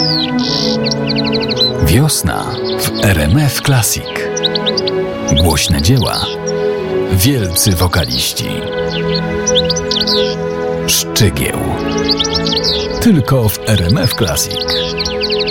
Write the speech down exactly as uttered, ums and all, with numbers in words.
Wiosna w R M F Classic. Głośne dzieła, wielcy wokaliści. Szczygieł. Tylko w R M F Classic.